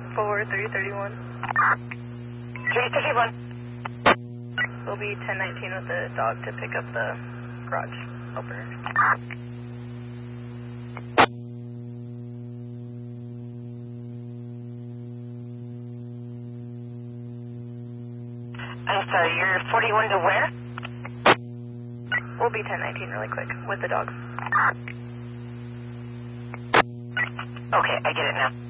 4331. 331. We'll be 1019 with the dog to pick up the garage opener. I'm sorry, you're 41 to where? We'll be 1019 really quick with the dog. Okay, I get it now.